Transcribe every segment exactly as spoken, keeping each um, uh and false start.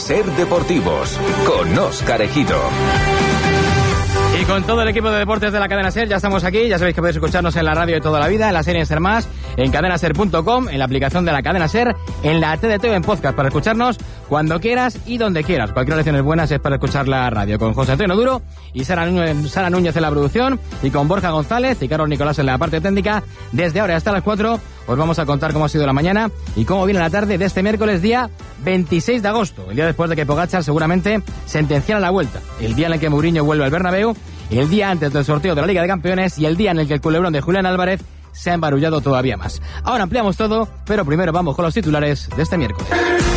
Ser Deportivos, con Óscar Ejido. Y con todo el equipo de deportes de la cadena SER ya estamos aquí. Ya sabéis que podéis escucharnos en la radio de toda la vida, en la serie SER Más, en cadena ser punto com, en la aplicación de la cadena SER, en la T D T o en podcast para escucharnos cuando quieras y donde quieras. Cualquier lección es buena es para escuchar la radio. Con José Antonio Duro y Sara Núñez, Sara Núñez en la producción, y con Borja González y Carlos Nicolás en la parte técnica. Desde ahora hasta las cuatro os vamos a contar cómo ha sido la mañana y cómo viene la tarde de este miércoles día veintiséis de agosto, el día después de que Pogačar seguramente sentenciara la vuelta, el día en el que Mourinho vuelve al Bernabéu, el día antes del sorteo de la Liga de Campeones y el día en el que el culebrón de Julián Álvarez se ha embarullado todavía más. Ahora ampliamos todo, pero primero vamos con los titulares de este miércoles.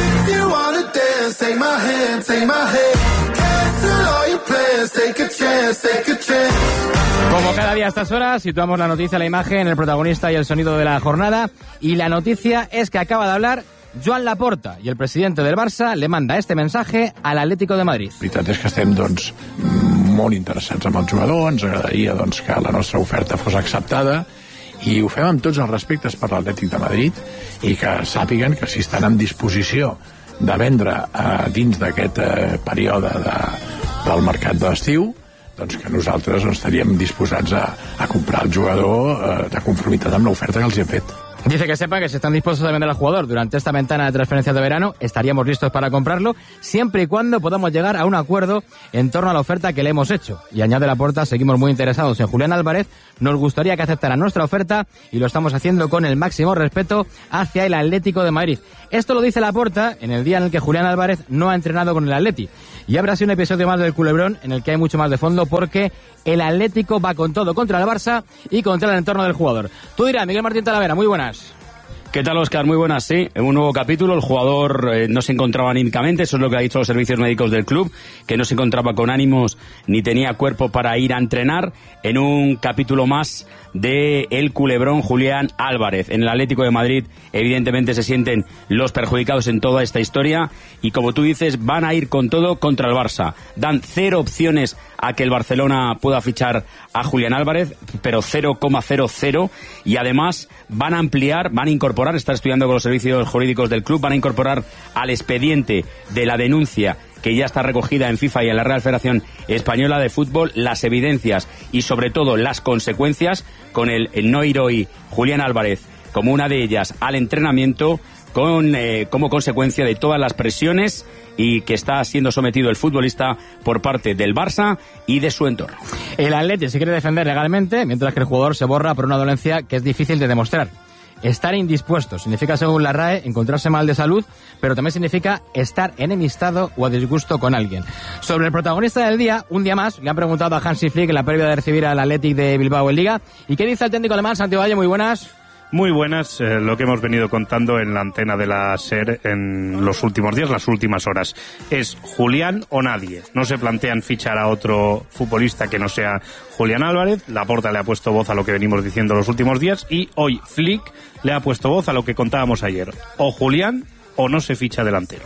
Como cada día a estas horas, situamos la noticia, la imagen, el protagonista y el sonido de la jornada. Y la noticia es que acaba de hablar Joan Laporta i el president del Barça le manda este mensaje al Atlético de Madrid. La veritat és que estem doncs, molt interessats en el jugador, ens agradaria doncs, que la nostra oferta fos acceptada i ho fem amb tots els respectes per l'Atlètic de Madrid i que sàpiguen que si estan en disposició de vendre eh, dins d'aquest eh, període de, del mercat d'estiu, doncs que nosaltres no estaríem disposats a, a comprar el jugador eh, de conformitat amb l'oferta que els hem fet. Dice que sepan que si están dispuestos a vender al jugador durante esta ventana de transferencias de verano, estaríamos listos para comprarlo, siempre y cuando podamos llegar a un acuerdo en torno a la oferta que le hemos hecho. Y añade Laporta, seguimos muy interesados en Julián Álvarez, nos gustaría que aceptara nuestra oferta y lo estamos haciendo con el máximo respeto hacia el Atlético de Madrid. Esto lo dice Laporta en el día en el que Julián Álvarez no ha entrenado con el Atleti. Y habrá sido un episodio más del culebrón en el que hay mucho más de fondo porque el Atlético va con todo contra el Barça y contra el entorno del jugador. Tú dirás, Miguel Martín Talavera, muy buenas. ¿Qué tal, Óscar? Muy buenas, sí. En un nuevo capítulo, el jugador eh, no se encontraba anímicamente, eso es lo que ha dicho los servicios médicos del club, que no se encontraba con ánimos ni tenía cuerpo para ir a entrenar. En un capítulo más de el culebrón Julián Álvarez. En el Atlético de Madrid, evidentemente, se sienten los perjudicados en toda esta historia y, como tú dices, van a ir con todo contra el Barça. Dan cero opciones a que el Barcelona pueda fichar a Julián Álvarez, pero cero coma cero cero, y además van a ampliar, van a incorporar, está estudiando con los servicios jurídicos del club, van a incorporar al expediente de la denuncia que ya está recogida en FIFA y en la Real Federación Española de Fútbol, las evidencias y sobre todo las consecuencias con el, el no ir hoy Julián Álvarez como una de ellas al entrenamiento, con eh, como consecuencia de todas las presiones y que está siendo sometido el futbolista por parte del Barça y de su entorno. El Atleti se quiere defender legalmente, mientras que el jugador se borra por una dolencia que es difícil de demostrar. Estar indispuesto significa, según la R A E, encontrarse mal de salud, pero también significa estar enemistado o a disgusto con alguien. Sobre el protagonista del día, un día más, le han preguntado a Hansi Flick en la previa de recibir al Athletic de Bilbao en Liga. ¿Y qué dice el técnico alemán, Santiago Valle? Muy buenas. Muy buenas, eh, lo que hemos venido contando en la antena de la SER en los últimos días, las últimas horas. Es Julián o nadie. No se plantean fichar a otro futbolista que no sea Julián Álvarez. Laporta le ha puesto voz a lo que venimos diciendo los últimos días y hoy Flick le ha puesto voz a lo que contábamos ayer. O Julián o no se ficha delantero.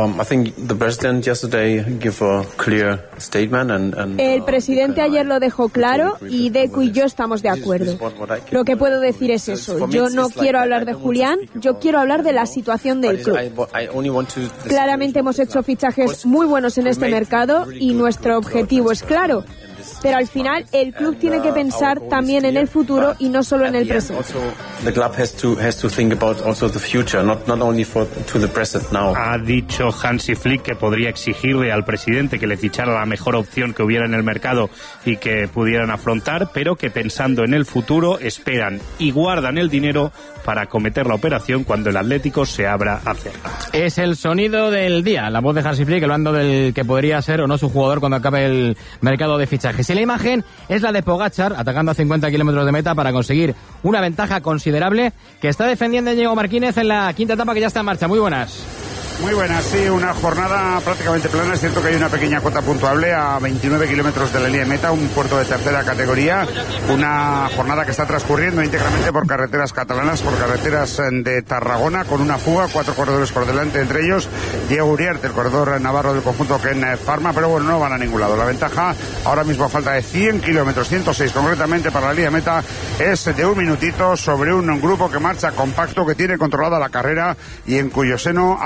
El presidente ayer lo dejó claro y Deco y yo estamos de acuerdo. Lo que puedo decir es eso. Yo no quiero hablar de Julián, yo quiero hablar de la situación del club. Claramente hemos hecho fichajes muy buenos en este mercado y nuestro objetivo es claro. Pero al final el club tiene que pensar también en el futuro y no solo en el presente. Ha dicho Hansi Flick que podría exigirle al presidente que le fichara la mejor opción que hubiera en el mercado y que pudieran afrontar, pero que pensando en el futuro esperan y guardan el dinero para acometer la operación cuando el Atlético se abra a hacerla. Es el sonido del día, la voz de Hansi Flick hablando del que podría ser o no su jugador cuando acabe el mercado de fichajes. Y la imagen es la de Pogačar atacando a cincuenta kilómetros de meta para conseguir una ventaja considerable que está defendiendo Diego Martínez en la quinta etapa que ya está en marcha. Muy buenas. Muy buenas, sí, una jornada prácticamente plana. Es cierto que hay una pequeña cota puntuable a veintinueve kilómetros de la línea de meta, un puerto de tercera categoría. Una jornada que está transcurriendo íntegramente por carreteras catalanas, por carreteras de Tarragona, con una fuga, cuatro corredores por delante, entre ellos Diego Uriarte, el corredor navarro del conjunto Ken Pharma, pero bueno, no van a ningún lado. La ventaja, ahora mismo a falta de cien kilómetros, ciento seis concretamente para la línea de meta, es de un minutito sobre un grupo que marcha compacto, que tiene controlada la carrera y en cuyo seno aparece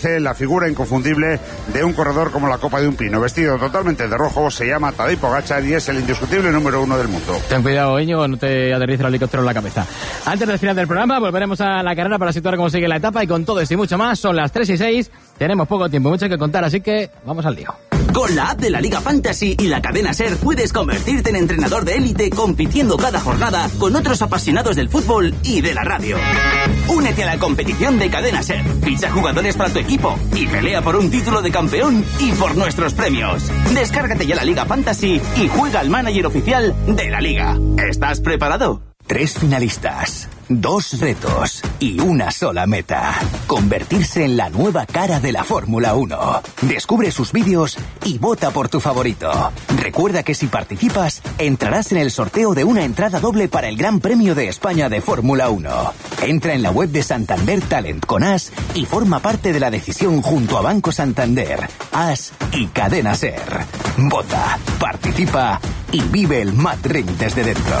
base, la figura inconfundible de un corredor como la copa de un pino. Vestido totalmente de rojo, se llama Tadej Pogačar y es el indiscutible número uno del mundo. Ten cuidado, Íñigo, no te aterrice el helicóptero en la cabeza. Antes del final del programa, volveremos a la carrera para situar cómo sigue la etapa, y con todo esto y mucho más, son las tres y seis, tenemos poco tiempo, mucho que contar, así que vamos al lío. Con la app de la Liga Fantasy y la cadena SER puedes convertirte en entrenador de élite compitiendo cada jornada con otros apasionados del fútbol y de la radio. Únete a la competición de cadena SER, ficha jugadores para tu equipo y pelea por un título de campeón y por nuestros premios. Descárgate ya la Liga Fantasy y juega al manager oficial de la Liga. ¿Estás preparado? Tres finalistas, dos retos y una sola meta. Convertirse en la nueva cara de la Fórmula uno. Descubre sus vídeos y vota por tu favorito. Recuerda que si participas, entrarás en el sorteo de una entrada doble para el Gran Premio de España de Fórmula uno. Entra en la web de Santander Talent con As y forma parte de la decisión junto a Banco Santander, As y Cadena SER. Vota, participa y vive el Mad Ring desde dentro.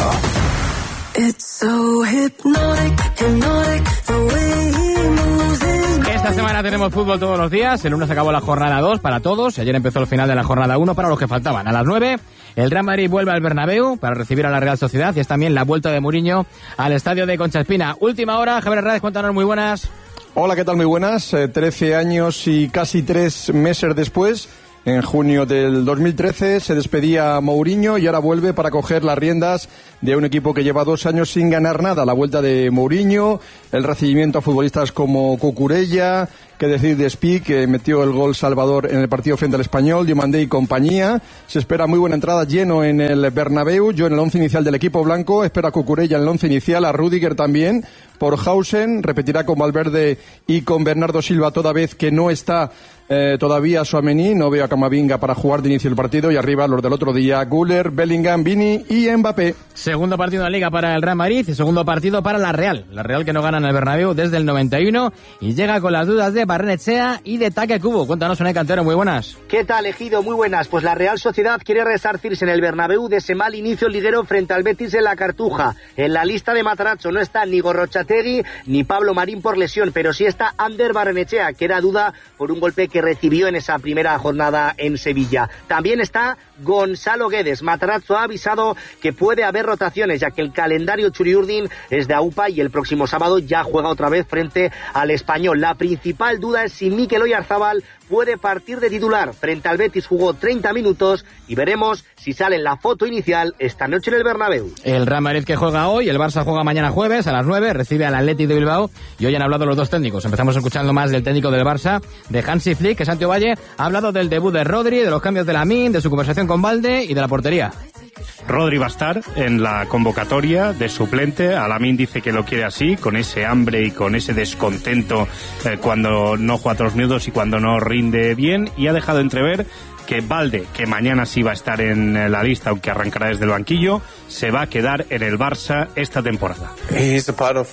Esta semana tenemos fútbol todos los días. El lunes acabó la jornada dos para todos. Ayer empezó el final de la jornada uno para los que faltaban. A las nueve, el Real Madrid vuelve al Bernabéu para recibir a la Real Sociedad, y es también la vuelta de Mourinho al estadio de Concha Espina. Última hora, Javier Hernández, cuéntanos, muy buenas. Hola, ¿qué tal? Muy buenas. Eh, trece años y casi tres meses después, en junio del dos mil trece, se despedía Mourinho y ahora vuelve para coger las riendas de un equipo que lleva dos años sin ganar nada. La vuelta de Mourinho, el recibimiento a futbolistas como Cucurella, que decir de Speak, que metió el gol salvador en el partido frente al Español, Diomandé y compañía. Se espera muy buena entrada, lleno en el Bernabéu. Yo en el once inicial del equipo blanco, espero a Cucurella en el once inicial, a Rüdiger también, por Hausen, repetirá con Valverde y con Bernardo Silva, toda vez que no está eh, todavía Tchouaméni. No veo a Camavinga para jugar de inicio del partido, y arriba los del otro día, Güler, Bellingham, Vini y Mbappé. Segundo partido de la Liga para el Real Madrid y segundo partido para la Real. La Real que no gana en el Bernabéu desde el noventa y uno y llega con las dudas de Barrenechea y de Taque Kubo. Cuéntanos, Unai Cantero, muy buenas. ¿Qué tal, Ejido? Muy buenas. Pues la Real Sociedad quiere resarcirse en el Bernabéu de ese mal inicio liguero frente al Betis en la Cartuja. En la lista de Matarazzo no está ni Gorrochategui ni Pablo Marín por lesión, pero sí está Ander Barrenechea, que era duda por un golpe que recibió en esa primera jornada en Sevilla. También está Gonzalo Guedes. Matarazzo ha avisado que puede haber rotaciones, ya que el calendario Churiurdin es de AUPA y el próximo sábado ya juega otra vez frente al Español. La principal duda es si Mikel Oyarzabal puede partir de titular. Frente al Betis jugó treinta minutos y veremos si sale en la foto inicial esta noche en el Bernabéu. El Real Madrid que juega hoy, el Barça juega mañana jueves a las nueve, recibe al Athletic de Bilbao, y hoy han hablado los dos técnicos. Empezamos escuchando más del técnico del Barça, de Hansi Flick, que Santi Valle ha hablado del debut de Rodri, de los cambios de Lamine, de su conversación con Valde y de la portería. Rodri va a estar en la convocatoria de suplente. Lamine dice que lo quiere así, con ese hambre y con ese descontento eh, cuando no juega todos los minutos y cuando no rinde bien, y ha dejado entrever que Valde, que mañana sí va a estar en la lista, aunque arrancará desde el banquillo, se va a quedar en el Barça esta temporada. Él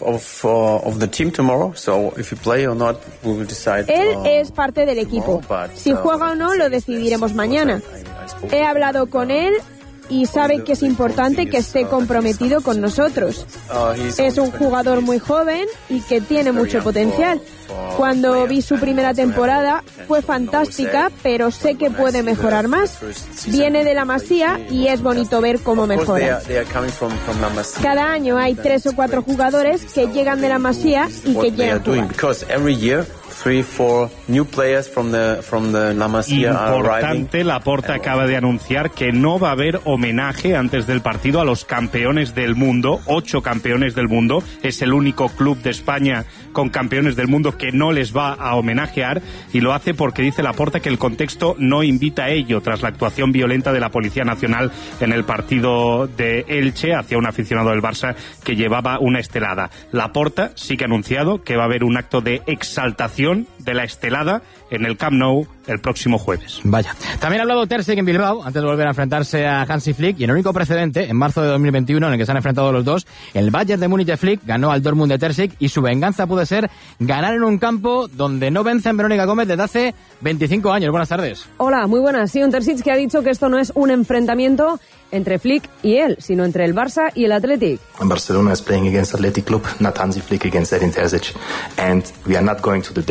es parte del equipo. Si juega o no lo decidiremos mañana. He hablado con él y sabe que es importante que esté comprometido con nosotros. Es un jugador muy joven y que tiene mucho potencial. Cuando vi su primera temporada fue fantástica, pero sé que puede mejorar más. Viene de la Masía y es bonito ver cómo mejora. Cada año hay tres o cuatro jugadores que llegan de la Masía y que llegan a jugar. Three, four new players from the, from the La Masia Importante, Laporta acaba de anunciar que no va a haber homenaje antes del partido a los campeones del mundo, ocho campeones del mundo. Es el único club de España con campeones del mundo que no les va a homenajear, y lo hace porque dice Laporta que el contexto no invita a ello, tras la actuación violenta de la Policía Nacional en el partido de Elche hacia un aficionado del Barça que llevaba una estelada. Laporta sí que ha anunciado que va a haber un acto de exaltación de la estelada en el Camp Nou el próximo jueves. Vaya. También ha hablado Ter Stegen en Bilbao, antes de volver a enfrentarse a Hansi Flick, y en el único precedente, en marzo de dos mil veintiuno, en el que se han enfrentado los dos, el Bayern de Múnich de Flick ganó al Dortmund de Ter Stegen, y su venganza puede ser ganar en un campo donde no vencen Verónica Gómez desde hace veinticinco años. Buenas tardes. Hola, muy buenas. Sí, un Ter Stegen que ha dicho que esto no es un enfrentamiento entre Flick y él, sino entre el Barça y el Athletic. Barcelona is playing against Athletic Club, not Hansi Flick against Edin Terzic. And we are not going to the dentist,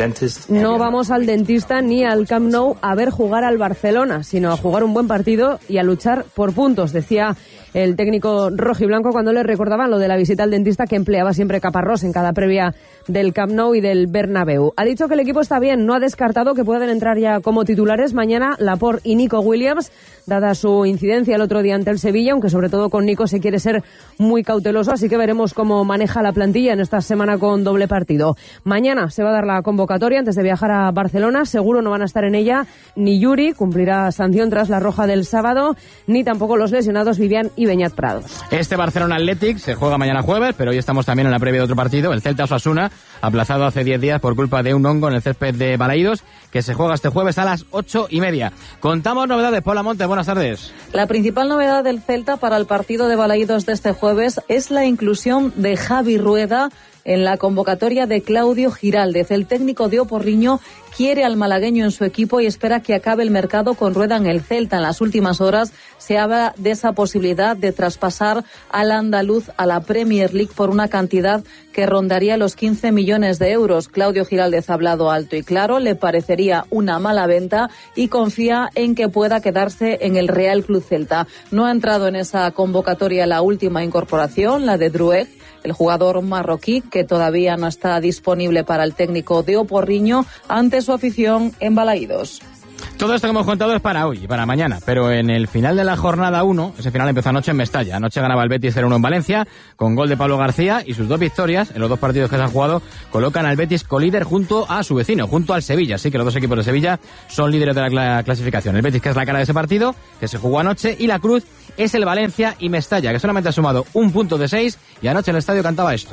no vamos al dentista ni al Camp Nou a ver jugar al Barcelona, sino a jugar un buen partido y a luchar por puntos, decía el técnico rojiblanco cuando le recordaban lo de la visita al dentista que empleaba siempre Caparrós en cada previa del Camp Nou y del Bernabéu. Ha dicho que el equipo está bien, no ha descartado que puedan entrar ya como titulares mañana Laporte y Nico Williams, dada su incidencia el otro día ante el Sevilla, aunque sobre todo con Nico se quiere ser muy cauteloso, así que veremos cómo maneja la plantilla en esta semana con doble partido. Mañana se va a dar la convocatoria antes de viajar a Barcelona, seguro no van a estar en ella ni Yuri, cumplirá sanción tras la roja del sábado, ni tampoco los lesionados Vivian y Beñat Prados. Este Barcelona Athletic se juega mañana jueves, pero hoy estamos también en la previa de otro partido, el Celta Osasuna, aplazado hace diez días por culpa de un hongo en el césped de Balaídos, que se juega este jueves a las ocho y media. Contamos novedades. Paula Monte, buenas tardes. La principal novedad del Celta para el partido de Balaídos de este jueves es la inclusión de Javi Rueda en la convocatoria de Claudio Giraldez. El técnico de Oporriño quiere al malagueño en su equipo y espera que acabe el mercado con Rueda en el Celta. En las últimas horas se habla de esa posibilidad de traspasar al andaluz a la Premier League por una cantidad que rondaría los quince millones de euros. Claudio Giraldez ha hablado alto y claro, le parecería una mala venta y confía en que pueda quedarse en el Real Club Celta. No ha entrado en esa convocatoria la última incorporación, la de Drueg, el jugador marroquí, que todavía no está disponible para el técnico de Oporriño ante su afición en Balaídos. Todo esto que hemos contado es para hoy y para mañana, pero en el final de la jornada uno, ese final empezó anoche en Mestalla. Anoche ganaba el Betis cero uno en Valencia, con gol de Pablo García, y sus dos victorias en los dos partidos que se han jugado colocan al Betis colíder junto a su vecino, junto al Sevilla. Así que los dos equipos de Sevilla son líderes de la clasificación. El Betis, que es la cara de ese partido, que se jugó anoche, y la cruz es el Valencia y Mestalla, que solamente ha sumado un punto de seis, y anoche en el estadio cantaba esto.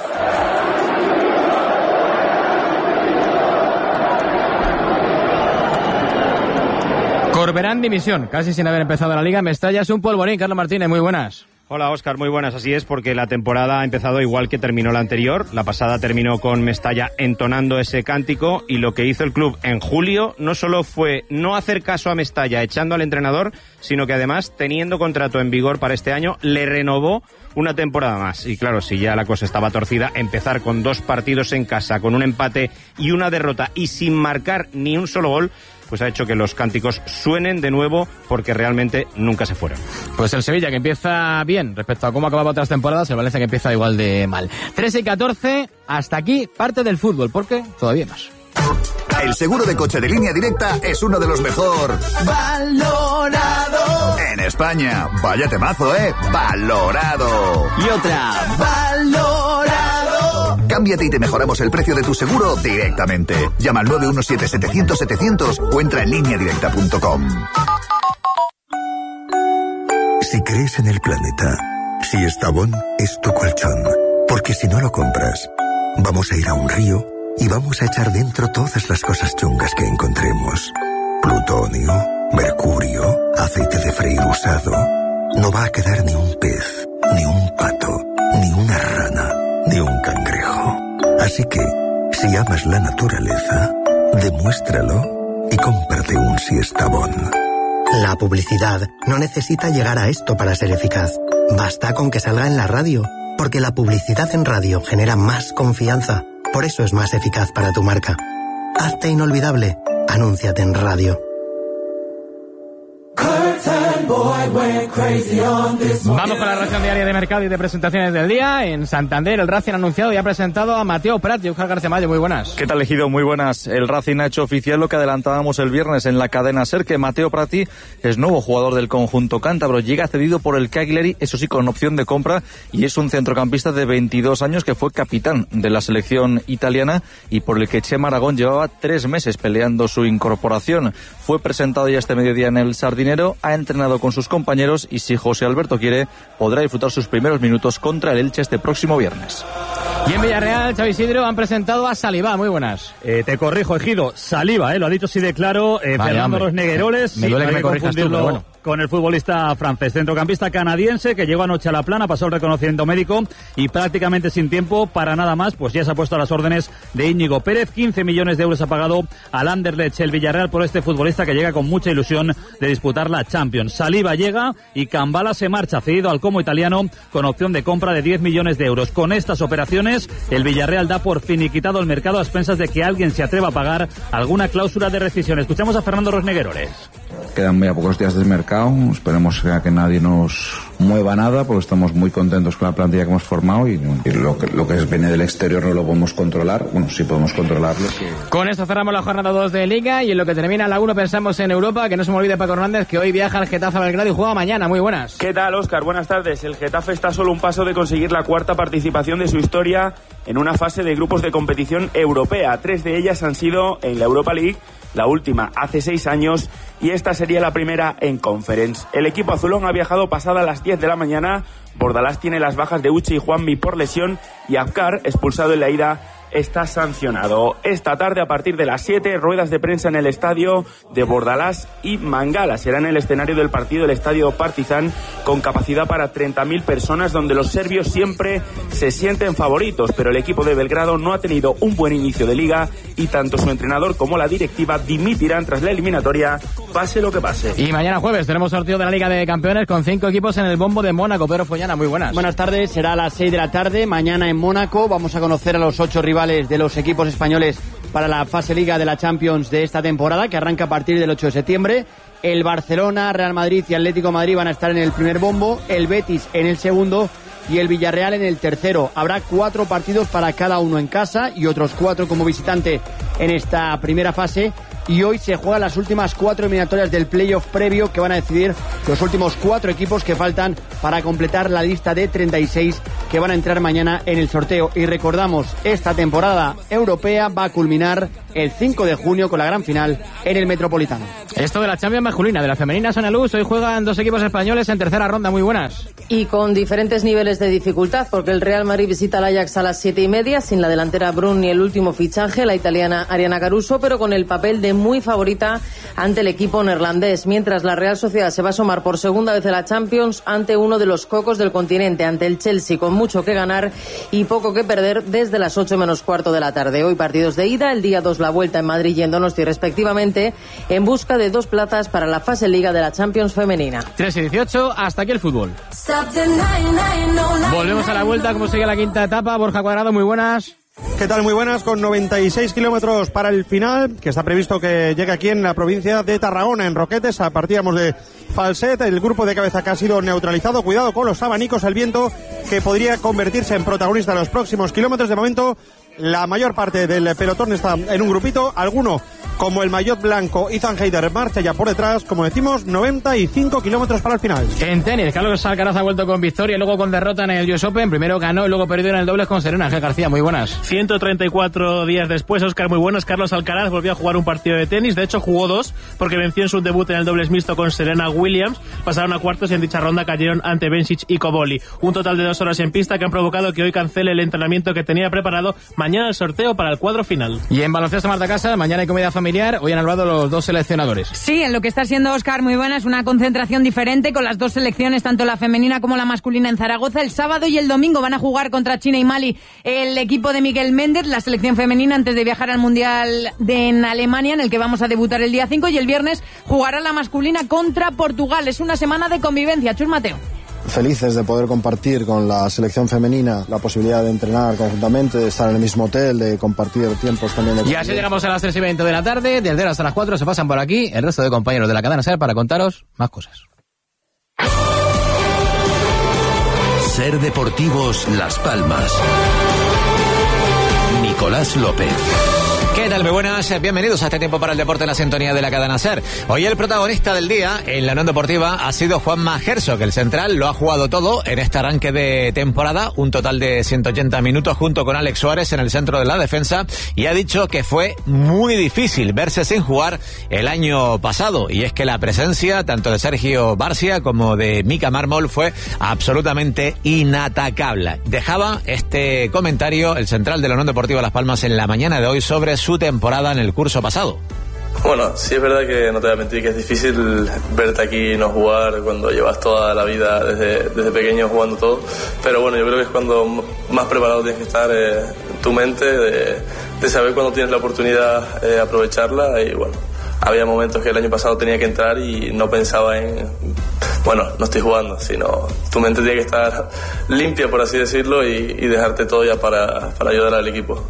Corberán dimisión, casi sin haber empezado la Liga. Mestalla es un polvorín. Carlos Martínez, muy buenas. Hola Óscar, muy buenas, así es, porque la temporada ha empezado igual que terminó la anterior. La pasada terminó con Mestalla entonando ese cántico, y lo que hizo el club en julio no solo fue no hacer caso a Mestalla echando al entrenador, sino que además, teniendo contrato en vigor para este año, le renovó una temporada más. Y claro, si ya la cosa estaba torcida, empezar con dos partidos en casa, con un empate y una derrota y sin marcar ni un solo gol, pues ha hecho que los cánticos suenen de nuevo, porque realmente nunca se fueron. Pues el Sevilla, que empieza bien respecto a cómo acababa otras temporadas, el Valencia, que empieza igual de mal. trece y catorce, hasta aquí parte del fútbol, porque todavía más. El seguro de coche de Línea Directa es uno de los mejor valorado en España. Vaya temazo, ¿eh? Valorado. Y otra, valorado. Cámbiate y te mejoramos el precio de tu seguro directamente. Llama al nueve uno siete, setecientos, setecientos o entra en línea directa punto com. Si crees en el planeta, si Estavón es tu colchón, porque si no lo compras, vamos a ir a un río y vamos a echar dentro todas las cosas chungas que encontremos. Plutonio, mercurio, aceite de freír usado. No va a quedar ni un pez, ni un pato, ni una rana, ni un cangrejo. Así que, si amas la naturaleza, demuéstralo y cómprate un Siestabón. La publicidad no necesita llegar a esto para ser eficaz. Basta con que salga en la radio, porque la publicidad en radio genera más confianza. Por eso es más eficaz para tu marca. Hazte inolvidable. Anúnciate en radio. Vamos con la ración diaria de mercado y de presentaciones del día. En Santander, el Racing ha anunciado y ha presentado a Mateo Prat y Óscar García Mayo. Muy buenas. ¿Qué tal, Ejido? Muy buenas. El Racing ha hecho oficial lo que adelantábamos el viernes en la cadena SER, que Mateo Prati es nuevo jugador del conjunto cántabro. Llega cedido por el Cagliari, eso sí, con opción de compra, y es un centrocampista de veintidós años que fue capitán de la selección italiana y por el que Chema Aragón llevaba tres meses peleando su incorporación. Fue presentado ya este mediodía en el Sardinero, ha entrenado con sus compañeros y, si José Alberto quiere, podrá disfrutar sus primeros minutos contra el Elche este próximo viernes. Y en Villarreal, Xavi Isidro, han presentado a Saliba. Muy buenas. Eh, te corrijo, Ejido, Saliba, eh, lo ha dicho así de claro, eh, vale, Fernando Rosnegueroles. Me duele sí, que me corrijas tú, pero bueno. con el futbolista francés, centrocampista canadiense que llegó anoche a La Plana, pasó el reconocimiento médico y prácticamente sin tiempo para nada más, pues ya se ha puesto a las órdenes de Íñigo Pérez. quince millones de euros ha pagado al Anderlecht el Villarreal por este futbolista que llega con mucha ilusión de disputar la Champions. Saliba llega y Cambala se marcha, cedido al Como italiano con opción de compra de diez millones de euros. Con estas operaciones, el Villarreal da por finiquitado el mercado a expensas de que alguien se atreva a pagar alguna cláusula de rescisión. Escuchamos a Fernando Rosneguerores. Quedan muy a pocos días del mercado, esperemos que, que nadie nos mueva nada, porque estamos muy contentos con la plantilla que hemos formado y, y lo, que, lo que viene del exterior no lo podemos controlar, bueno, sí podemos controlarlo. Que... Con esto cerramos la jornada dos de Liga y en lo que termina la uno pensamos en Europa, que no se me olvide Paco Hernández, que hoy viaja al Getafe a Belgrado y juega mañana. Muy buenas. ¿Qué tal, Óscar? Buenas tardes. El Getafe está solo un paso de conseguir la cuarta participación de su historia en una fase de grupos de competición europea. Tres de ellas han sido en la Europa League, la última hace seis años y esta sería la primera en Conference. El equipo azulón ha viajado pasada las diez de la mañana. Bordalás tiene las bajas de Uche y Juanmi por lesión y Afkar, expulsado en la ida, está sancionado. Esta tarde a partir de las siete, ruedas de prensa en el estadio de Bordalás y Mangala. Será en el escenario del partido el estadio Partizan, con capacidad para treinta mil personas, donde los serbios siempre se sienten favoritos, pero el equipo de Belgrado no ha tenido un buen inicio de liga y tanto su entrenador como la directiva dimitirán tras la eliminatoria, pase lo que pase. Y mañana jueves tenemos sorteo de la Liga de Campeones con cinco equipos en el bombo de Mónaco. Pedro Follana, muy buenas. Buenas tardes, será a las seis de la tarde, mañana en Mónaco. Vamos a conocer a los ocho rivales de los equipos españoles para la fase Liga de la Champions de esta temporada, que arranca a partir del ocho de septiembre. El Barcelona, Real Madrid y Atlético de Madrid van a estar en el primer bombo, el Betis en el segundo y el Villarreal en el tercero. Habrá cuatro partidos para cada uno en casa y otros cuatro como visitante en esta primera fase. Y hoy se juegan las últimas cuatro eliminatorias del playoff previo, que van a decidir los últimos cuatro equipos que faltan para completar la lista de treinta y seis que van a entrar mañana en el sorteo. Y recordamos, esta temporada europea va a culminar el cinco de junio con la gran final en el Metropolitano. Esto de la Champions masculina, de la femenina, Sonia Luz. Hoy juegan dos equipos españoles en tercera ronda. Muy buenas. Y con diferentes niveles de dificultad, porque el Real Madrid visita al Ajax a las siete y media, sin la delantera Brun ni el último fichaje, la italiana Ariana Caruso, pero con el papel de muy favorita ante el equipo neerlandés, mientras la Real Sociedad se va a asomar por segunda vez en la Champions ante uno de los cocos del continente, ante el Chelsea, con mucho que ganar y poco que perder desde las ocho menos cuarto de la tarde. Hoy partidos de ida, el día dos la vuelta en Madrid y en Donosti respectivamente, en busca de dos plazas para la fase Liga de la Champions femenina. tres y dieciocho, hasta aquí el fútbol. Volvemos a la vuelta, como sigue la quinta etapa. Borja Cuadrado, muy buenas. ¿Qué tal? Muy buenas, con noventa y seis kilómetros para el final, que está previsto que llegue aquí en la provincia de Tarragona, en Roquetes. Partíamos de Falset, el grupo de cabeza que ha sido neutralizado. Cuidado con los abanicos, el viento que podría convertirse en protagonista en los próximos kilómetros. De momento, la mayor parte del pelotón está en un grupito, alguno como el maillot blanco Ethan Heider marcha ya por detrás, como decimos, noventa y cinco kilómetros para el final. En tenis, Carlos Alcaraz ha vuelto con victoria y luego con derrota en el U S Open. Primero ganó y luego perdió en el dobles con Serena. Ángel García, muy buenas. ciento treinta y cuatro días después, Óscar, muy buenas. Carlos Alcaraz volvió a jugar un partido de tenis, de hecho jugó dos, porque venció en su debut en el dobles mixto con Serena Williams. Pasaron a cuartos y en dicha ronda cayeron ante Bencic y Koboli. Un total de dos horas en pista que han provocado que hoy cancele el entrenamiento que tenía preparado. Mañana el sorteo para el cuadro final. Y en baloncesto, Marta Casa, mañana hay comida familiar. Hoy han hablado los dos seleccionadores. Sí, en lo que está siendo, Óscar, muy buena, es una concentración diferente con las dos selecciones, tanto la femenina como la masculina, en Zaragoza. El sábado y el domingo van a jugar contra China y Mali el equipo de Miguel Méndez, la selección femenina, antes de viajar al Mundial de en Alemania, en el que vamos a debutar el día cinco, y el viernes jugará la masculina contra Portugal. Es una semana de convivencia. Chus Mateo. Felices de poder compartir con la selección femenina la posibilidad de entrenar conjuntamente, de estar en el mismo hotel, de compartir tiempos también. De y así llegamos a las tres y veinte de la tarde. Desde hasta las cuatro se pasan por aquí el resto de compañeros de la cadena SER para contaros más cosas. SER Deportivos Las Palmas. Nicolás López. ¿Qué tal? Muy buenas, bienvenidos a este tiempo para el deporte en la sintonía de la cadena SER. Hoy el protagonista del día en la Unión Deportiva ha sido Juanma Herzog, el central. Lo ha jugado todo en este arranque de temporada, un total de ciento ochenta minutos junto con Alex Suárez en el centro de la defensa, y ha dicho que fue muy difícil verse sin jugar el año pasado, y es que la presencia tanto de Sergio Barcia como de Mika Mármol fue absolutamente inatacable. Dejaba este comentario el central de la Unión Deportiva Las Palmas en la mañana de hoy sobre su temporada en el curso pasado. Bueno, sí es verdad que no te voy a mentir que es difícil verte aquí y no jugar cuando llevas toda la vida desde, desde pequeño jugando todo, pero bueno, yo creo que es cuando más preparado tienes que estar eh, tu mente, de, de saber cuándo tienes la oportunidad de eh, aprovecharla. Y bueno, había momentos que el año pasado tenía que entrar y no pensaba en, bueno, no estoy jugando, sino tu mente tiene que estar limpia, por así decirlo, y, y dejarte todo ya para, para ayudar al equipo.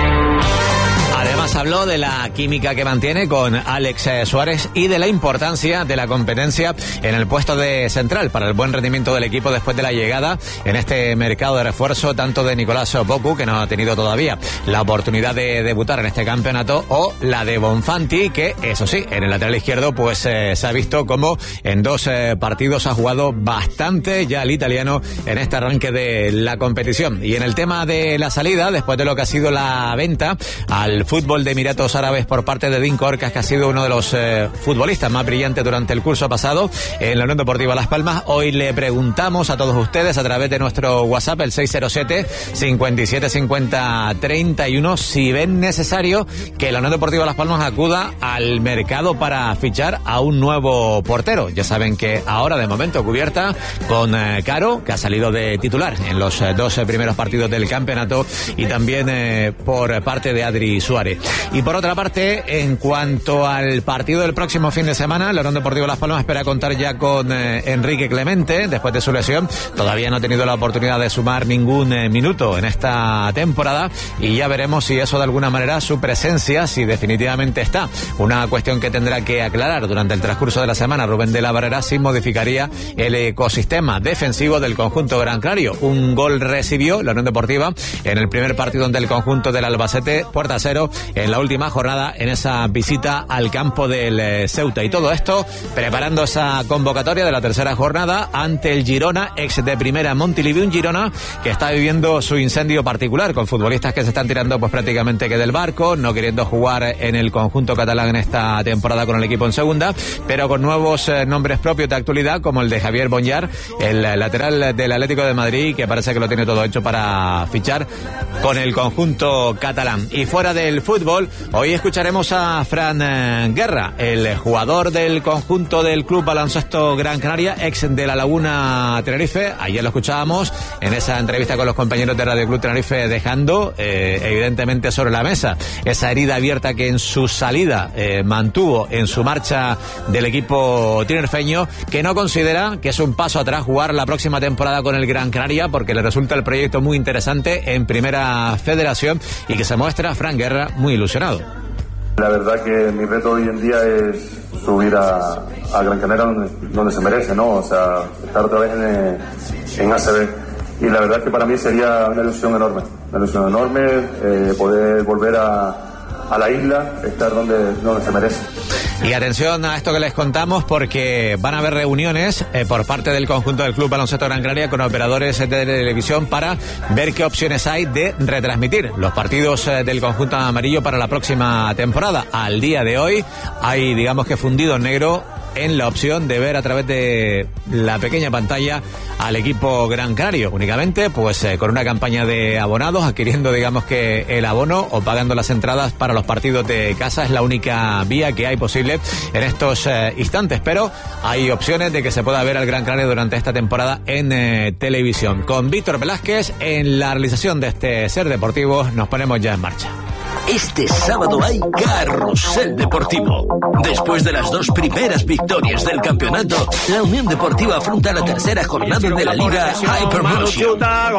Además habló de la química que mantiene con Alex Suárez y de la importancia de la competencia en el puesto de central para el buen rendimiento del equipo después de la llegada en este mercado de refuerzo tanto de Nicolás Poku, que no ha tenido todavía la oportunidad de debutar en este campeonato, o la de Bonfanti, que eso sí, en el lateral izquierdo pues eh, se ha visto como en dos eh, partidos ha jugado bastante ya el italiano en este arranque de la competición. Y en el tema de la salida, después de lo que ha sido la venta al fútbol de Emiratos Árabes por parte de Dean Corcas, que ha sido uno de los eh, futbolistas más brillantes durante el curso pasado en la Unión Deportiva Las Palmas, hoy le preguntamos a todos ustedes a través de nuestro WhatsApp, el seis cero siete, cincuenta y siete cincuenta, treinta y uno, si ven necesario que la Unión Deportiva Las Palmas acuda al mercado para fichar a un nuevo portero. Ya saben que ahora de momento cubierta con eh, Caro, que ha salido de titular en los eh, dos eh, primeros partidos del campeonato, y también eh, por parte de Adri Suárez. Y por otra parte, en cuanto al partido del próximo fin de semana, la Unión Deportiva Las Palmas espera contar ya con eh, Enrique Clemente después de su lesión. Todavía no ha tenido la oportunidad de sumar ningún eh, minuto en esta temporada, y ya veremos si eso de alguna manera, su presencia, si definitivamente está. Una cuestión que tendrá que aclarar durante el transcurso de la semana Rubén de la Barrera, si modificaría el ecosistema defensivo del conjunto Gran Canario. Un gol recibió la Unión Deportiva en el primer partido del conjunto del Albacete, puerta cero, en la última jornada, en esa visita al campo del eh, Ceuta. Y todo esto preparando esa convocatoria de la tercera jornada ante el Girona, ex de primera Montilivi, un Girona que está viviendo su incendio particular, con futbolistas que se están tirando pues prácticamente que del barco, no queriendo jugar en el conjunto catalán en esta temporada con el equipo en segunda, pero con nuevos eh, nombres propios de actualidad, como el de Javier Bonjar, el eh, lateral del Atlético de Madrid, que parece que lo tiene todo hecho para fichar con el conjunto catalán. Y fuera del fútbol, hoy escucharemos a Fran eh, Guerra, el jugador del conjunto del Club Baloncesto Gran Canaria, ex de La Laguna Tenerife. Ayer lo escuchábamos en esa entrevista con los compañeros de Radio Club Tenerife, dejando eh, evidentemente sobre la mesa esa herida abierta que en su salida eh, mantuvo en su marcha del equipo tinerfeño, que no considera que es un paso atrás jugar la próxima temporada con el Gran Canaria, porque le resulta el proyecto muy interesante en Primera Federación, y que se muestra Fran Guerra muy ilusionado. La verdad que mi reto hoy en día es subir a, a Gran Canaria donde, donde se merece, ¿no? O sea, estar otra vez en, en A C B. Y la verdad que para mí sería una ilusión enorme, una ilusión enorme eh, poder volver a a la isla, estar donde, donde se merece. Y atención a esto que les contamos, porque van a haber reuniones eh, por parte del conjunto del Club Baloncesto Gran Canaria con operadores de televisión para ver qué opciones hay de retransmitir los partidos eh, del conjunto amarillo para la próxima temporada. Al día de hoy hay, digamos que fundido en negro, en la opción de ver a través de la pequeña pantalla al equipo Gran Canario, únicamente pues eh, con una campaña de abonados, adquiriendo digamos que el abono o pagando las entradas para los partidos de casa. Es la única vía que hay posible en estos eh, instantes, pero hay opciones de que se pueda ver al Gran Canario durante esta temporada en eh, televisión. Con Víctor Velázquez en la realización de este Ser Deportivo, nos ponemos ya en marcha. Este sábado hay Carrusel Deportivo. Después de las dos primeras victorias del campeonato, la Unión Deportiva afronta la tercera jornada de la Liga Hypermotion.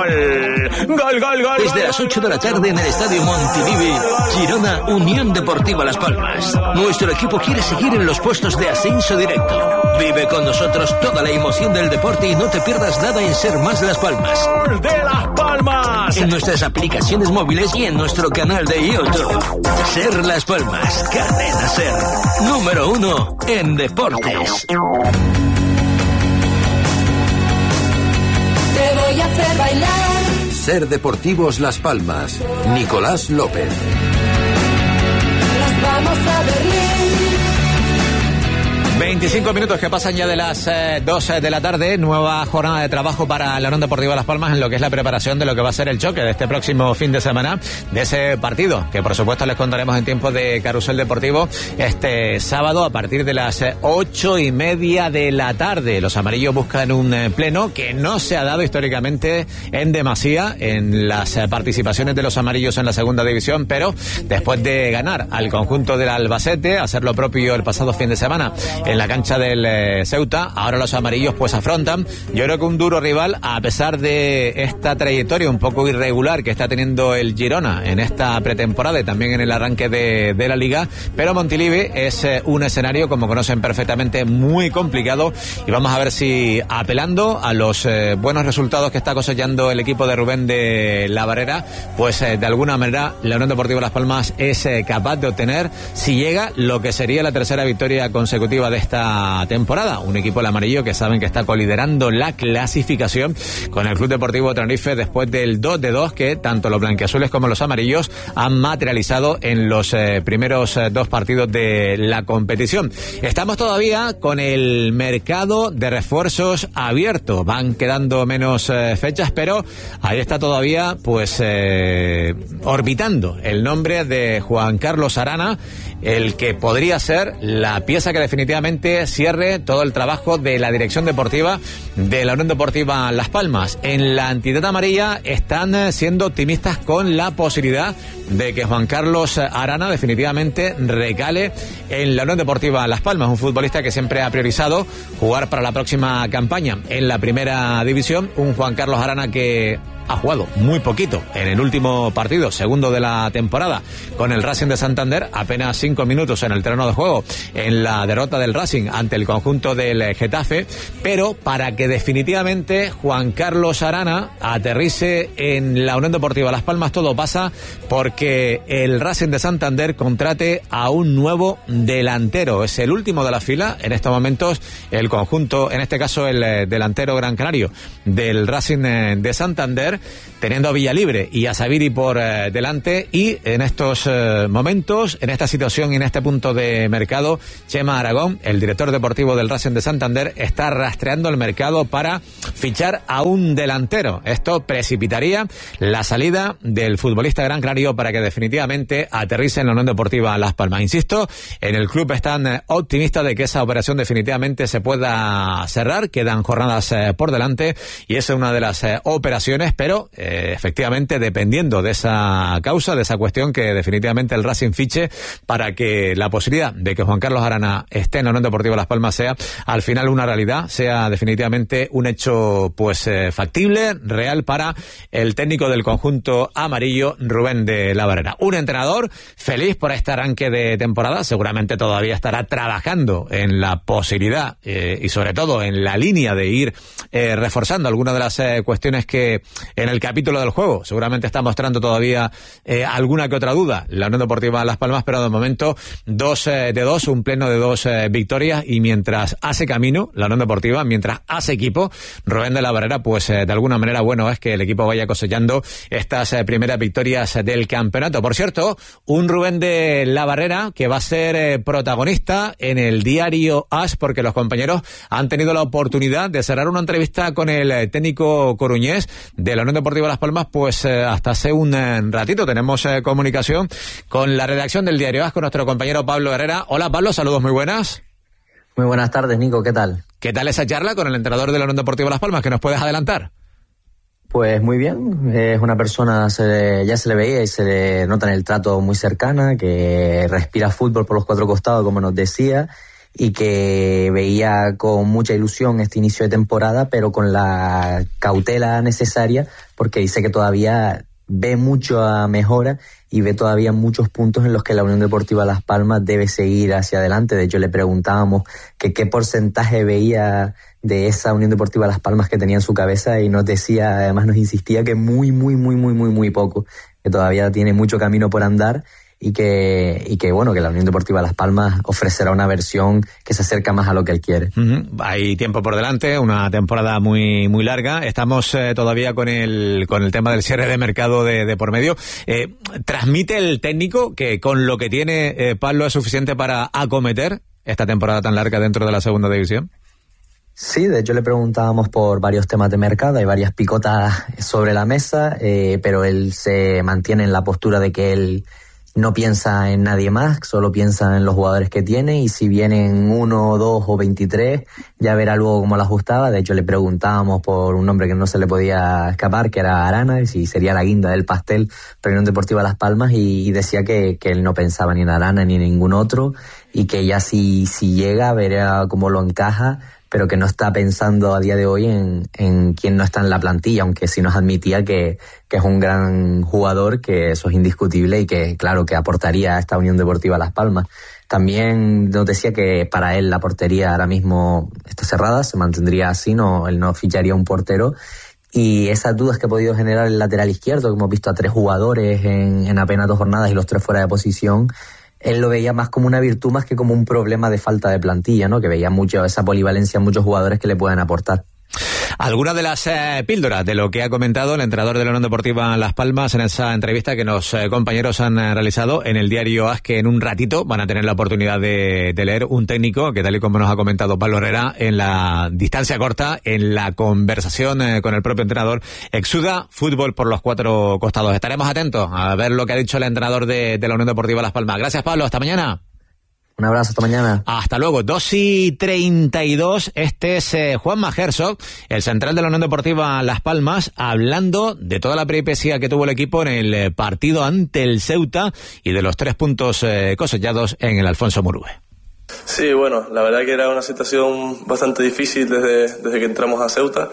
Gol, gol, gol. Desde las ocho de la tarde en el Estadio Montilivi, Girona, Unión Deportiva Las Palmas. Nuestro equipo quiere seguir en los puestos de ascenso directo. Vive con nosotros toda la emoción del deporte y no te pierdas nada en Ser Más Las Palmas. ¡De Las Palmas! En nuestras aplicaciones móviles y en nuestro canal de YouTube. Ser Las Palmas, Cadena Ser, número uno en deportes. Te voy a hacer bailar. Ser Deportivos Las Palmas, Nicolás López. Nos vamos a Berlín. veinticinco minutos que pasan ya de las eh, dos de la tarde, nueva jornada de trabajo para la Unión Deportiva Las Palmas en lo que es la preparación de lo que va a ser el choque de este próximo fin de semana, de ese partido, que por supuesto les contaremos en tiempo de Carrusel Deportivo este sábado a partir de las eh, ocho y media de la tarde. Los amarillos buscan un eh, pleno que no se ha dado históricamente en demasía en las eh, participaciones de los amarillos en la segunda división, pero después de ganar al conjunto del Albacete, hacer lo propio el pasado fin de semana en la cancha del eh, Ceuta, ahora los amarillos pues afrontan, yo creo que un duro rival, a pesar de esta trayectoria un poco irregular que está teniendo el Girona en esta pretemporada y también en el arranque de, de la Liga, pero Montilivi es eh, un escenario, como conocen perfectamente, muy complicado, y vamos a ver si, apelando a los eh, buenos resultados que está cosechando el equipo de Rubén de la Barrera, pues eh, de alguna manera la Unión Deportiva Las Palmas es eh, capaz de obtener, si llega, lo que sería la tercera victoria consecutiva de esta temporada. Un equipo el amarillo que saben que está coliderando la clasificación con el Club Deportivo Tenerife después del dos de dos que tanto los blanquiazules como los amarillos han materializado en los eh, primeros eh, dos partidos de la competición. Estamos todavía con el mercado de refuerzos abierto. Van quedando menos eh, fechas, pero ahí está todavía pues eh, orbitando el nombre de Juan Carlos Arana, el que podría ser la pieza que definitivamente cierre todo el trabajo de la dirección deportiva de la Unión Deportiva Las Palmas. En la entidad amarilla están siendo optimistas con la posibilidad de que Juan Carlos Arana definitivamente recale en la Unión Deportiva Las Palmas, un futbolista que siempre ha priorizado jugar para la próxima campaña en la primera división, un Juan Carlos Arana que ha jugado muy poquito en el último partido, segundo de la temporada, con el Racing de Santander, apenas cinco minutos en el terreno de juego en la derrota del Racing ante el conjunto del Getafe, pero para que definitivamente Juan Carlos Arana aterrice en la Unión Deportiva Las Palmas, todo pasa porque el Racing de Santander contrate a un nuevo delantero. Es el último de la fila en estos momentos, el conjunto, en este caso el delantero gran canario del Racing de Santander, teniendo a Villalibre y a Sabiri por eh, delante, y en estos eh, momentos, en esta situación y en este punto de mercado, Chema Aragón, el director deportivo del Racing de Santander, está rastreando el mercado para fichar a un delantero. Esto precipitaría la salida del futbolista gran canario para que definitivamente aterrice en la Unión Deportiva Las Palmas. Insisto, en el club están eh, optimistas de que esa operación definitivamente se pueda cerrar, quedan jornadas eh, por delante y esa es una de las eh, operaciones, pero eh, efectivamente dependiendo de esa causa, de esa cuestión, que definitivamente el Racing fiche para que la posibilidad de que Juan Carlos Arana esté en la Unión Deportiva Las Palmas sea al final una realidad, sea definitivamente un hecho pues eh, factible, real para el técnico del conjunto amarillo, Rubén de la Barrera. Un entrenador feliz por este arranque de temporada, seguramente todavía estará trabajando en la posibilidad eh, y sobre todo en la línea de ir eh, reforzando algunas de las eh, cuestiones que en el capítulo del juego seguramente está mostrando todavía eh, alguna que otra duda la Unión Deportiva Las Palmas, pero de momento dos eh, de dos, un pleno de dos eh, victorias, y mientras hace camino la Unión Deportiva, mientras hace equipo Rubén de la Barrera, pues eh, de alguna manera bueno es que el equipo vaya cosechando estas eh, primeras victorias del campeonato. Por cierto, un Rubén de la Barrera que va a ser eh, protagonista en el diario AS, porque los compañeros han tenido la oportunidad de cerrar una entrevista con el eh, técnico coruñés de la Unión Deportiva Las Palmas, pues eh, hasta hace un eh, ratito tenemos eh, comunicación con la redacción del diario AS, con nuestro compañero Pablo Herrera. Hola Pablo, saludos, muy buenas. Muy buenas tardes, Nico, ¿qué tal? ¿Qué tal esa charla con el entrenador de la Unión Deportiva Las Palmas? ¿Qué nos puedes adelantar? Pues muy bien, es una persona, se le, ya se le veía y se le nota en el trato muy cercana, que respira fútbol por los cuatro costados, como nos decía, y que veía con mucha ilusión este inicio de temporada, pero con la cautela necesaria, porque dice que todavía ve mucha mejora y ve todavía muchos puntos en los que la Unión Deportiva Las Palmas debe seguir hacia adelante. De hecho, le preguntábamos que qué porcentaje veía de esa Unión Deportiva Las Palmas que tenía en su cabeza, y nos decía, además nos insistía que muy, muy, muy, muy, muy, muy poco, que todavía tiene mucho camino por andar, y que, y que bueno, que la Unión Deportiva Las Palmas ofrecerá una versión que se acerca más a lo que él quiere. Uh-huh. Hay tiempo por delante, una temporada muy muy larga. Estamos eh, todavía con el con el tema del cierre de mercado de, de por medio. Eh, ¿Transmite el técnico que con lo que tiene eh, Pablo es suficiente para acometer esta temporada tan larga dentro de la segunda división? Sí, de hecho le preguntábamos por varios temas de mercado, hay varias picotas sobre la mesa, eh, pero él se mantiene en la postura de que él no piensa en nadie más, solo piensa en los jugadores que tiene, y si vienen uno, dos o veintitrés, ya verá luego cómo lo ajustaba. De hecho le preguntábamos por un nombre que no se le podía escapar, que era Arana, y si sería la guinda del pastel para Unión Deportiva Las Palmas, y, y decía que, que él no pensaba ni en Arana ni en ningún otro, y que ya si, si llega verá cómo lo encaja, pero que no está pensando a día de hoy en, en quién no está en la plantilla, aunque sí nos admitía que, que es un gran jugador, que eso es indiscutible y que, claro, que aportaría a esta Unión Deportiva Las Palmas. También nos decía que para él la portería ahora mismo está cerrada, se mantendría así, no, él no ficharía un portero. Y esas dudas que ha podido generar el lateral izquierdo, que hemos visto a tres jugadores en, en apenas dos jornadas y los tres fuera de posición, él lo veía más como una virtud más que como un problema de falta de plantilla, ¿no? Que veía mucho esa polivalencia en muchos jugadores que le pueden aportar. Algunas de las eh, píldoras de lo que ha comentado el entrenador de la Unión Deportiva Las Palmas en esa entrevista que los eh, compañeros han eh, realizado en el diario A S, que en un ratito van a tener la oportunidad de, de leer un técnico que, tal y como nos ha comentado Pablo Herrera, en la distancia corta, en la conversación eh, con el propio entrenador, exuda fútbol por los cuatro costados. Estaremos atentos a ver lo que ha dicho el entrenador de, de la Unión Deportiva Las Palmas. Gracias, Pablo. Hasta mañana. Un abrazo, hasta mañana. Hasta luego. dos y treinta y dos. Este es eh, Juanma Herzog, el central de la Unión Deportiva Las Palmas, hablando de toda la peripecia que tuvo el equipo en el eh, partido ante el Ceuta y de los tres puntos eh, cosechados en el Alfonso Murube. Sí, bueno, la verdad que era una situación bastante difícil desde, desde que entramos a Ceuta,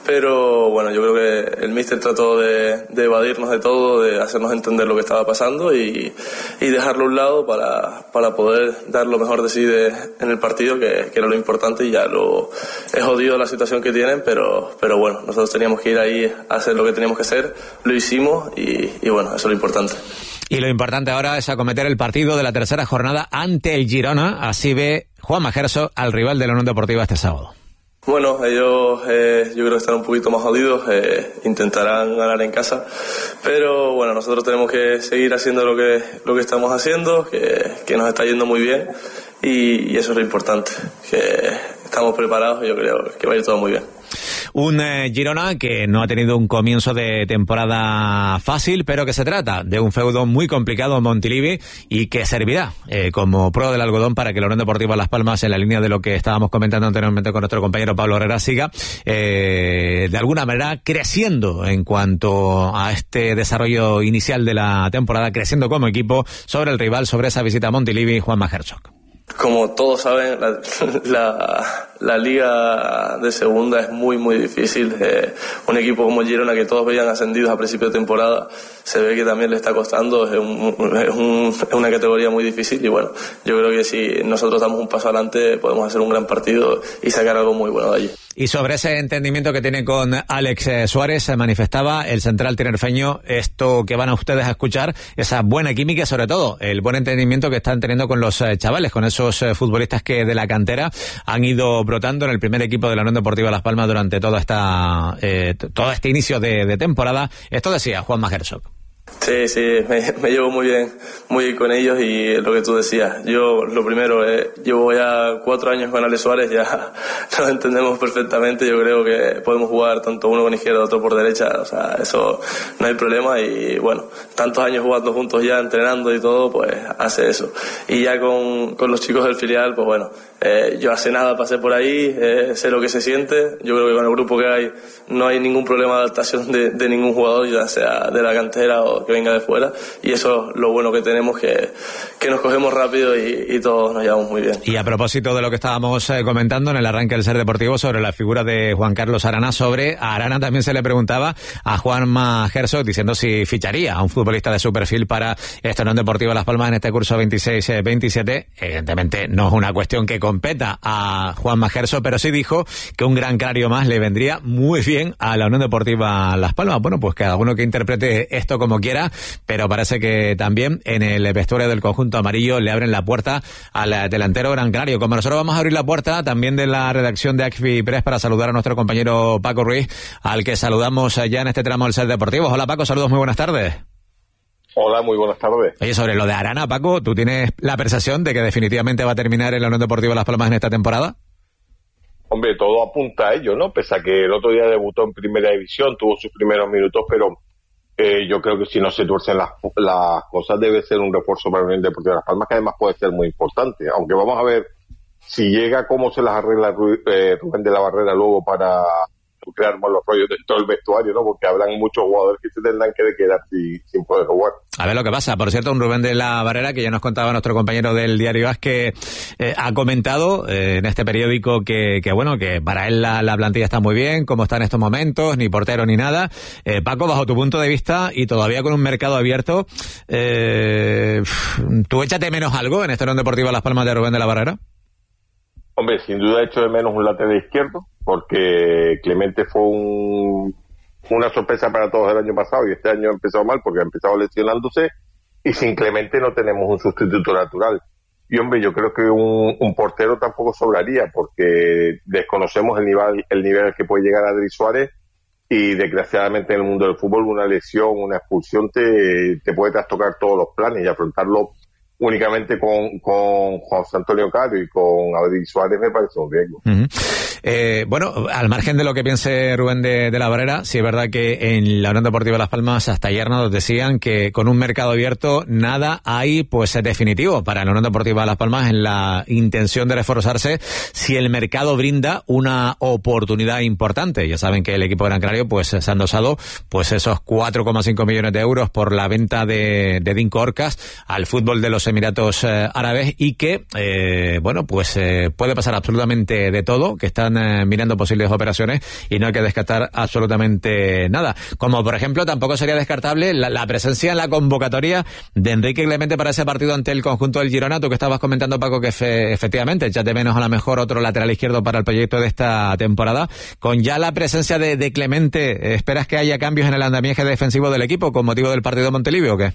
pero bueno, yo creo que el míster trató de, de evadirnos de todo, de hacernos entender lo que estaba pasando y, y dejarlo a un lado para, para poder dar lo mejor de sí de, en el partido, que, que era lo importante. Y ya lo he jodido la situación que tienen, pero, pero bueno, nosotros teníamos que ir ahí a hacer lo que teníamos que hacer, lo hicimos y, y bueno, eso es lo importante. Y lo importante ahora es acometer el partido de la tercera jornada ante el Girona. Así ve Juanma Herzog al rival de la Unión Deportiva este sábado. Bueno, ellos eh, yo creo que están un poquito más jodidos, eh, intentarán ganar en casa, pero bueno, nosotros tenemos que seguir haciendo lo que lo que estamos haciendo, que, que nos está yendo muy bien, y, y eso es lo importante, que estamos preparados y yo creo que va a ir todo muy bien. Un eh, Girona que no ha tenido un comienzo de temporada fácil, pero que se trata de un feudo muy complicado en Montilivi y que servirá eh, como prueba del algodón para que la Unión Deportiva Las Palmas, en la línea de lo que estábamos comentando anteriormente con nuestro compañero Pablo Herrera, siga eh, de alguna manera creciendo en cuanto a este desarrollo inicial de la temporada, creciendo como equipo sobre el rival, sobre esa visita a Montilivi. Juanma Herzog. Como todos saben, la, la, la liga de segunda es muy muy difícil. Eh, un equipo como Girona, que todos veían ascendidos a principio de temporada, se ve que también le está costando. Es, un, es, un, es una categoría muy difícil y bueno, yo creo que si nosotros damos un paso adelante podemos hacer un gran partido y sacar algo muy bueno de allí. Y sobre ese entendimiento que tiene con Alex Suárez, se manifestaba el central tinerfeño esto que van a ustedes a escuchar, esa buena química y sobre todo el buen entendimiento que están teniendo con los chavales, con esos futbolistas que de la cantera han ido brotando en el primer equipo de la Unión Deportiva Las Palmas durante toda esta eh, todo este inicio de, de temporada. Esto decía Juanma Herzog. Sí, sí, me, me llevo muy bien, muy bien con ellos y lo que tú decías. Yo, lo primero, eh, llevo ya cuatro años con Alex Suárez, ya nos entendemos perfectamente. Yo creo que podemos jugar tanto uno con izquierda, otro por derecha, o sea, eso no hay problema. Y bueno, tantos años jugando juntos ya, entrenando y todo, pues hace eso. Y ya con, con los chicos del filial, pues bueno, eh, yo hace nada pasé por ahí, eh, sé lo que se siente. Yo creo que con el grupo que hay no hay ningún problema de adaptación de, de ningún jugador, ya sea de la cantera o que venga de fuera, y eso es lo bueno que tenemos, que, que nos cogemos rápido y, y todos nos llevamos muy bien. Y a propósito de lo que estábamos eh, comentando en el arranque del Ser Deportivo sobre la figura de Juan Carlos Arana, sobre a Arana también se le preguntaba a Juanma Herzog diciendo si ficharía a un futbolista de su perfil para esta Unión Deportiva Las Palmas en este curso veintiséis veintisiete. Evidentemente no es una cuestión que competa a Juanma Herzog, pero sí dijo que un gran canario más le vendría muy bien a la Unión Deportiva Las Palmas. Bueno, pues cada uno que interprete esto como quiera, pero parece que también en el vestuario del conjunto amarillo le abren la puerta al delantero gran canario. Como nosotros vamos a abrir la puerta también de la redacción de Acfi Press para saludar a nuestro compañero Paco Ruiz, al que saludamos ya en este tramo del Ser Deportivo. Hola Paco, saludos, muy buenas tardes. Hola, muy buenas tardes. Oye, sobre lo de Arana, Paco, ¿tú tienes la percepción de que definitivamente va a terminar en la Unión Deportiva Las Palmas en esta temporada? Hombre, todo apunta a ello, ¿no? Pese a que el otro día debutó en Primera División, tuvo sus primeros minutos, pero eh, yo creo que si no se tuercen las, las cosas debe ser un refuerzo para la Unión Deportiva Las Palmas, que además puede ser muy importante. Aunque vamos a ver si llega, cómo se las arregla eh, Rubén de la Barrera luego para crear más los rollos de todo el vestuario, ¿no? Porque habrán muchos jugadores que se tendrán que quedar sin, sin poder jugar. A ver lo que pasa. Por cierto, un Rubén de la Barrera, que ya nos contaba nuestro compañero del Diario As, que eh, ha comentado eh, en este periódico que, que bueno, que para él la, la plantilla está muy bien, como está en estos momentos, ni portero ni nada. Eh, Paco, bajo tu punto de vista, y todavía con un mercado abierto, eh, ¿tú échate menos algo en esta Unión Deportiva Las Palmas de Rubén de la Barrera? Hombre, sin duda he hecho de menos un lateral izquierdo, porque Clemente fue un, una sorpresa para todos el año pasado y este año ha empezado mal porque ha empezado lesionándose, y sin Clemente no tenemos un sustituto natural. Y hombre, yo creo que un, un portero tampoco sobraría, porque desconocemos el nivel, el nivel al que puede llegar Adri Suárez, y desgraciadamente en el mundo del fútbol una lesión, una expulsión te, te puede trastocar todos los planes, y afrontarlo únicamente con, con José Antonio Caro y con Adri Suárez me parece un riesgo. Uh-huh. Eh, bueno, al margen de lo que piense Rubén de, de la Barrera, sí es verdad que en la Unión Deportiva Las Palmas hasta ayer nos decían que con un mercado abierto nada hay pues definitivo para la Unión Deportiva Las Palmas en la intención de reforzarse si el mercado brinda una oportunidad importante. Ya saben que el equipo Gran Canario pues se han dosado pues esos cuatro coma cinco millones de euros por la venta de, de Dinko Orcas al fútbol de los Emiratos eh, Árabes, y que eh, bueno pues eh, puede pasar absolutamente de todo, que están eh, mirando posibles operaciones y no hay que descartar absolutamente nada, como por ejemplo tampoco sería descartable la, la presencia en la convocatoria de Enrique Clemente para ese partido ante el conjunto del Girona. Tú que estabas comentando, Paco, que fe, efectivamente échate menos a lo mejor otro lateral izquierdo para el proyecto de esta temporada. Con ya la presencia de, de Clemente, ¿esperas que haya cambios en el andamiaje defensivo del equipo con motivo del partido de Montilivi o qué?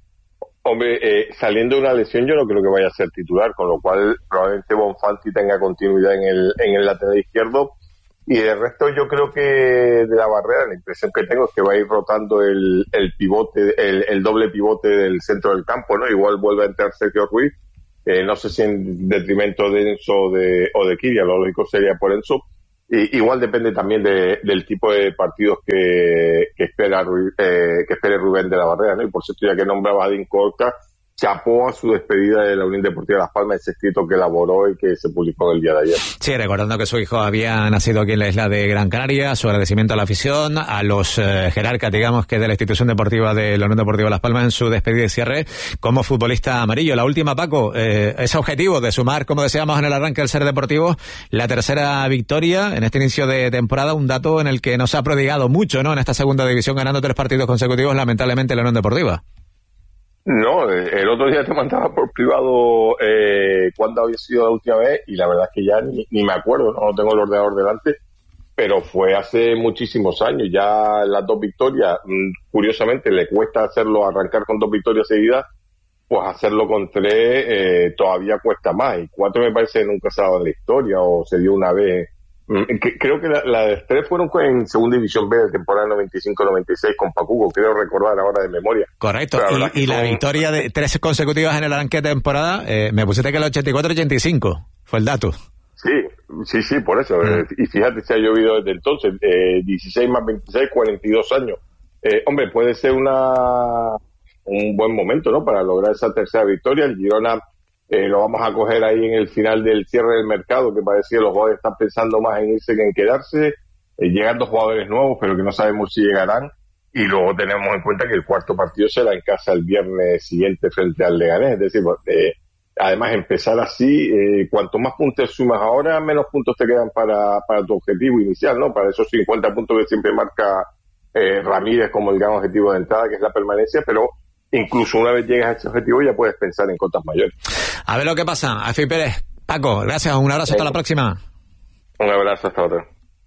Hombre, eh, saliendo de una lesión yo no creo que vaya a ser titular, con lo cual probablemente Bonfanti tenga continuidad en el, en el lateral izquierdo, y de resto yo creo que de la Barrera la impresión que tengo es que va a ir rotando el, el pivote, el, el doble pivote del centro del campo, ¿no? Igual vuelve a entrar Sergio Ruiz, eh, no sé si en detrimento de Enzo o de, o de Kiria, lo lógico sería por Enzo. Y, igual depende también de, del tipo de partidos que, que espera eh, que espere Rubén de la Barrera, ¿no? Y por cierto, ya que nombraba a Dinko Orcas, chapó a su despedida de la Unión Deportiva Las Palmas, ese escrito que elaboró y que se publicó el día de ayer. Sí, recordando que su hijo había nacido aquí en la isla de Gran Canaria, su agradecimiento a la afición, a los eh, jerarcas, digamos, que de la institución deportiva de la Unión Deportiva Las Palmas en su despedida y cierre como futbolista amarillo. La última, Paco, eh, ese objetivo de sumar, como decíamos en el arranque del Ser Deportivo, la tercera victoria en este inicio de temporada, un dato en el que nos ha prodigado mucho, ¿no? En esta segunda división, ganando tres partidos consecutivos, lamentablemente, la Unión Deportiva. No, el otro día te mandaba por privado eh, cuándo había sido la última vez, y la verdad es que ya ni, ni me acuerdo, no tengo el ordenador delante, pero fue hace muchísimos años. Ya las dos victorias, curiosamente le cuesta hacerlo, arrancar con dos victorias seguidas, pues hacerlo con tres eh, todavía cuesta más, y cuatro me parece que nunca se ha dado en la historia, o se dio una vez. Creo que las la tres fueron en segunda división B de temporada noventa y cinco noventa y seis con Pacugo, creo recordar ahora de memoria. Correcto, la y, y la son... victoria de tres consecutivas en el arranque de temporada, eh, me pusiste que el ochenta y cuatro ochenta y cinco fue el dato. Sí, sí, sí, por eso. Mm. Eh, y fíjate, se ha llovido desde entonces, eh, dieciséis más veintiséis, cuarenta y dos años. Eh, hombre, puede ser una un buen momento, ¿no?, para lograr esa tercera victoria. El Girona Eh, lo vamos a coger ahí en el final del cierre del mercado, que parece que los jugadores están pensando más en irse que en quedarse, eh, llegando jugadores nuevos, pero que no sabemos si llegarán, y luego tenemos en cuenta que el cuarto partido será en casa el viernes siguiente frente al Leganés. Es decir, eh, además empezar así, eh, cuanto más puntos sumas ahora, menos puntos te quedan para, para tu objetivo inicial, ¿no? Para esos cincuenta puntos que siempre marca eh, Ramírez como el gran objetivo de entrada, que es la permanencia, pero incluso una vez llegas a ese objetivo ya puedes pensar en cotas mayores. A ver lo que pasa. Afi Pérez, Paco, gracias, un abrazo, hasta la próxima. Un abrazo, hasta otra.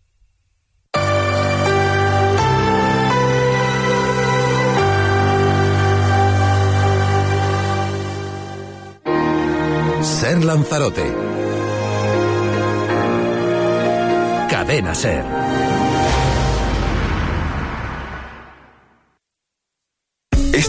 Ser Lanzarote. Cadena Ser.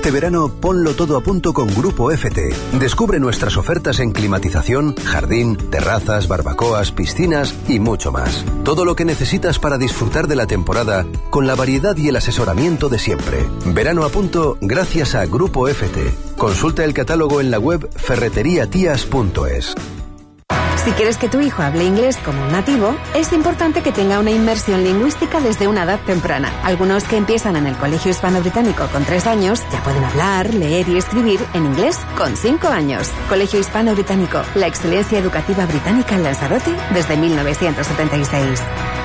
Este verano ponlo todo a punto con Grupo F T. Descubre nuestras ofertas en climatización, jardín, terrazas, barbacoas, piscinas y mucho más. Todo lo que necesitas para disfrutar de la temporada con la variedad y el asesoramiento de siempre. Verano a punto gracias a Grupo F T. Consulta el catálogo en la web ferretería tías punto es. Si quieres que tu hijo hable inglés como un nativo, es importante que tenga una inmersión lingüística desde una edad temprana. Algunos que empiezan en el Colegio Hispano-Británico con tres años ya pueden hablar, leer y escribir en inglés con cinco años. Colegio Hispano-Británico, la excelencia educativa británica en Lanzarote desde mil novecientos setenta y seis.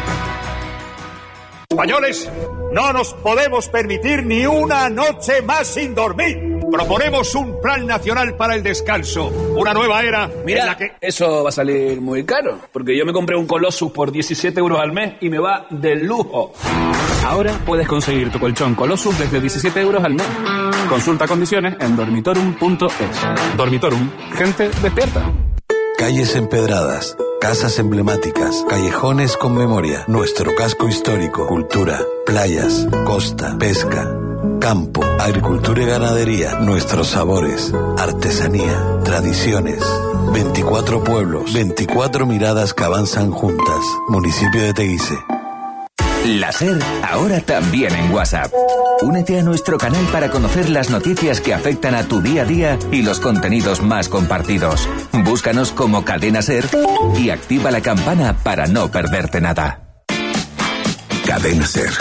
Españoles, no nos podemos permitir ni una noche más sin dormir. Proponemos un plan nacional para el descanso, una nueva era. Mira, en la que... eso va a salir muy caro, porque yo me compré un Colossus por diecisiete euros al mes y me va de lujo. Ahora puedes conseguir tu colchón Colossus desde diecisiete euros al mes. Consulta condiciones en dormitorum punto es. Dormitorum, gente despierta. Calles empedradas, casas emblemáticas, callejones con memoria, nuestro casco histórico, cultura, playas, costa, pesca, campo, agricultura y ganadería, nuestros sabores, artesanía, tradiciones. veinticuatro pueblos, veinticuatro miradas que avanzan juntas. Municipio de Teguise. La SER, ahora también en WhatsApp. Únete a nuestro canal para conocer las noticias que afectan a tu día a día y los contenidos más compartidos. Búscanos como Cadena SER y activa la campana para no perderte nada. Cadena SER.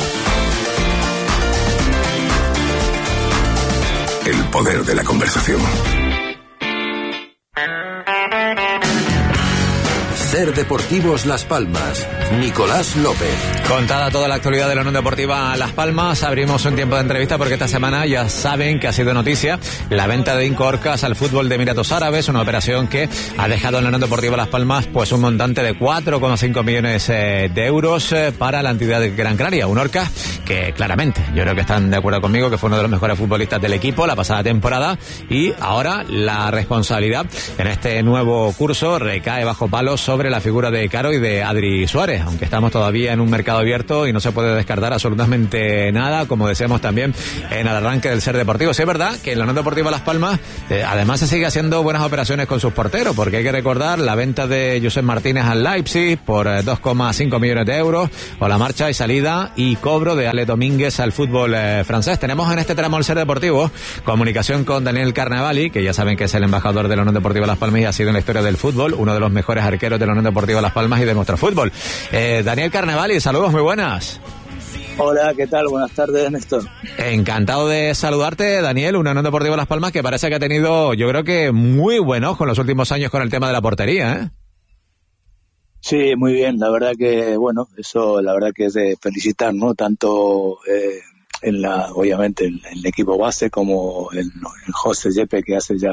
El poder de la conversación. SER Deportivos Las Palmas. Nicolás López. Contada toda la actualidad de la Unión Deportiva Las Palmas, abrimos un tiempo de entrevista porque esta semana ya saben que ha sido noticia la venta de Inco Orcas al fútbol de Emiratos Árabes, una operación que ha dejado en la Unión Deportiva Las Palmas pues un montante de cuatro coma cinco millones eh, de euros eh, para la entidad de Gran Canaria. Un Orcas que claramente, yo creo que están de acuerdo conmigo, que fue uno de los mejores futbolistas del equipo la pasada temporada, y ahora la responsabilidad en este nuevo curso recae bajo palos sobre la figura de Caro y de Adri Suárez, aunque estamos todavía en un mercado abierto y no se puede descartar absolutamente nada, como decíamos también en el arranque del SER Deportivo. Sí, es verdad que en la Unión Deportiva Las Palmas eh, además se sigue haciendo buenas operaciones con sus porteros, porque hay que recordar la venta de Josep Martínez al Leipzig por eh, dos coma cinco millones de euros, o la marcha y salida y cobro de Ale Domínguez al fútbol eh, francés. Tenemos en este tramo el SER Deportivo comunicación con Daniel Carnevali, que ya saben que es el embajador de la Unión Deportiva Las Palmas y ha sido en la historia del fútbol uno de los mejores arqueros de la Unión Deportiva Las Palmas y de nuestro fútbol. Eh, Daniel Carnevali, saludos, muy buenas. Hola, ¿qué tal? Buenas tardes, Néstor. Encantado de saludarte, Daniel. Una Unión Deportiva Las Palmas que parece que ha tenido, yo creo que muy buen ojo en los últimos años con el tema de la portería, ¿eh? Sí, muy bien. La verdad que, bueno, eso la verdad que es de felicitar, ¿no? Tanto eh, en la, obviamente, en, en el equipo base como en, en José Yepe, que hace ya